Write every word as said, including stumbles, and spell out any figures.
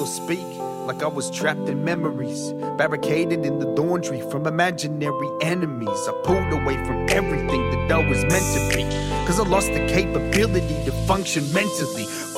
speak like I was trapped in memories, barricaded in the laundry from imaginary enemies. I pulled away from everything that I was meant to be, cause I lost the capability to function mentally.